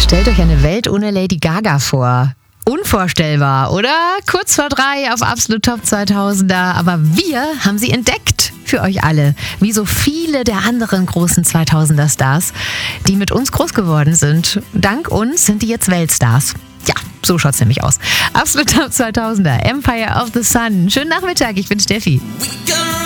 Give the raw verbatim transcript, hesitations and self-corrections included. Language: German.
Stellt euch eine Welt ohne Lady Gaga vor. Unvorstellbar, oder? Kurz vor drei auf Absolut Top zweitausender. Aber wir haben sie entdeckt für euch alle. Wie so viele der anderen großen zweitausender-Stars, die mit uns groß geworden sind. Dank uns sind die jetzt Weltstars. Ja, so schaut's nämlich aus. Absolut Top zweitausender, Empire of the Sun. Schönen Nachmittag, ich bin Steffi.